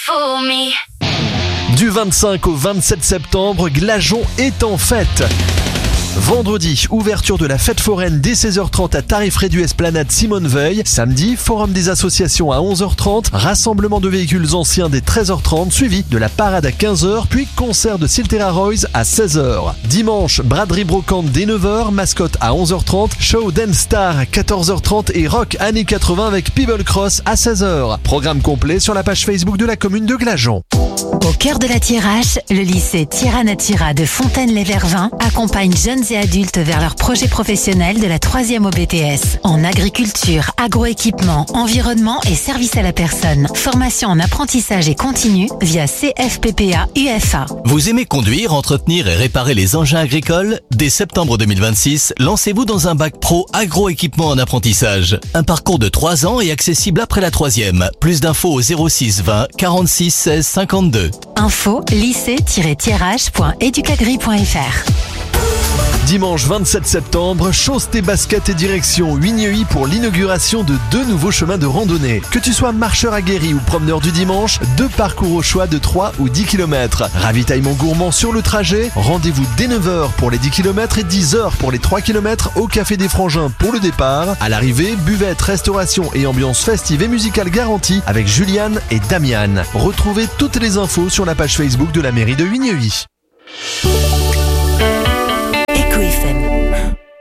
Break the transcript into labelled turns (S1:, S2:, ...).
S1: fool me.
S2: Du 25 au 27 septembre, Glageon est en fête. Vendredi, ouverture de la fête foraine dès 16h30 à tarif réduit Esplanade Simone Veil. Samedi, forum des associations à 11h30, rassemblement de véhicules anciens dès 13h30, suivi de la parade à 15h, puis concert de Siltera Royce à 16h. Dimanche, braderie brocante dès 9h, mascotte à 11h30, show Dance Star à 14h30 et rock années 80 avec People Cross à 16h. Programme complet sur la page Facebook de la commune de Glageon.
S3: Au cœur de la Thiérache, le lycée Thiéra-Natira de Fontaine-lès-Vervins accompagne jeunes et adultes vers leurs projets professionnels de la 3e au BTS en agriculture, agroéquipement, environnement et service à la personne. Formation en apprentissage et continu via CFPPA UFA.
S4: Vous aimez conduire, entretenir et réparer les engins agricoles? Dès septembre 2026, lancez-vous dans un bac pro agroéquipement en apprentissage. Un parcours de 3 ans est accessible après la 3e. Plus d'infos au 06 20 46 16 52.
S3: Info lycée-thiérache.educagri.fr.
S2: Dimanche 27 septembre, chausse tes baskets et direction Huigneuil pour l'inauguration de 2 nouveaux chemins de randonnée. Que tu sois marcheur aguerri ou promeneur du dimanche, 2 parcours au choix de 3 ou 10 km. Ravitaillement gourmand sur le trajet, rendez-vous dès 9h pour les 10 km et 10h pour les 3 km au Café des Frangins pour le départ. À l'arrivée, buvette, restauration et ambiance festive et musicale garantie avec Juliane et Damian. Retrouvez toutes les infos sur la page Facebook de la mairie de Huigneuil.